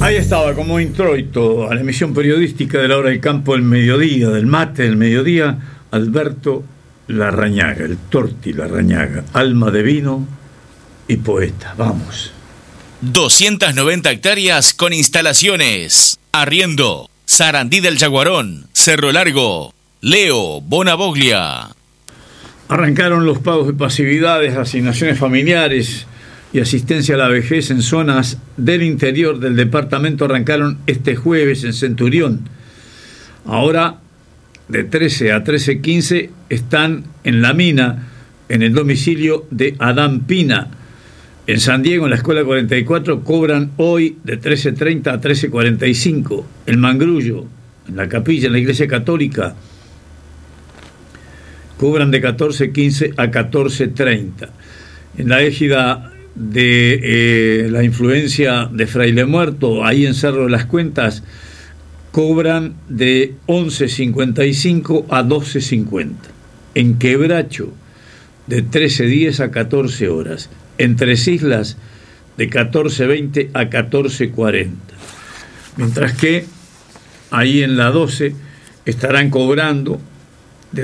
Ahí estaba como introito a la emisión periodística de la hora del campo del mediodía, del mate del mediodía, Alberto Larrañaga, el Torti Larrañaga, alma de vino y poeta. Vamos. 290 hectáreas con instalaciones. Arriendo, Sarandí del Yaguarón, Cerro Largo, Leo, Bonavoglia. Arrancaron los pagos de pasividades, asignaciones familiares y asistencia a la vejez en zonas del interior del departamento. Arrancaron este jueves en Centurión. Ahora, de 13 a 13:15, están en La Mina, en el domicilio de Adán Pina. En San Diego, en la Escuela 44, cobran hoy de 13:30 a 13:45. El Mangrullo, en la capilla, en la Iglesia Católica, cobran de 14:15 a 14:30. En la égida de la influencia de Fraile Muerto, ahí en Cerro de las Cuentas, cobran de 11:55 a 12:50. En Quebracho, de 13:10 a 14 horas. En Tres Islas, de 14:20 a 14:40. Mientras que ahí en la 12 estarán cobrando